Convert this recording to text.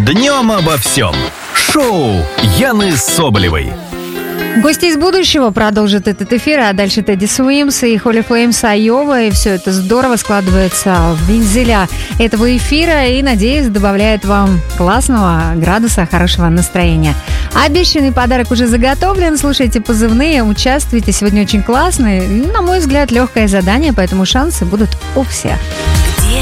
Днем обо всем. Шоу Яны Соболевой. Гости из будущего продолжат этот эфир, а дальше Тедди Суимс и Холли Флеймс Айова. И все это здорово складывается в вензеля этого эфира и, надеюсь, добавляет вам классного градуса, хорошего настроения. Обещанный подарок уже заготовлен. Слушайте позывные, участвуйте. Сегодня очень классный, на мой взгляд, легкое задание, поэтому шансы будут у всех.